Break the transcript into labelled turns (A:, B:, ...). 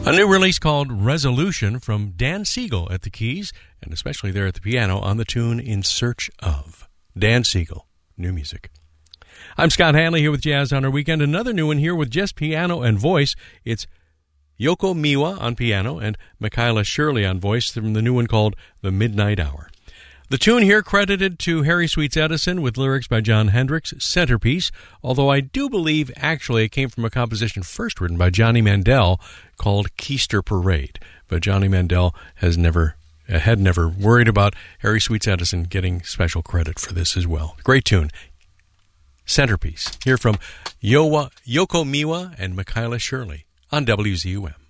A: A new release called Resolution from Dan Siegel at the keys, and especially there at the piano on the tune In Search Of. Dan Siegel, new music. I'm Scott Hanley here with Jazz on Our Weekend. Another new one here with just piano and voice. It's Yoko Miwa on piano and Michaela Shirley on voice from the new one called The Midnight Hour. The tune here credited to Harry Sweets Edison with lyrics by Jon Hendricks, Centerpiece, although I do believe actually it came from a composition first written by Johnny Mandel called Keister Parade. But Johnny Mandel had never worried about Harry Sweets Edison getting special credit for this as well. Great tune. Centerpiece. Here from Yoko Miwa and Michaela Shirley on WZUM.